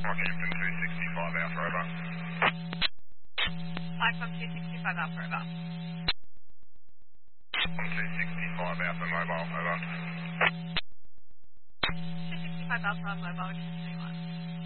Rockhampton 265 Alpha, over. Flight from 265 Alpha, over. 265 Alpha Mobile, over. 265 Alpha Mobile, 231.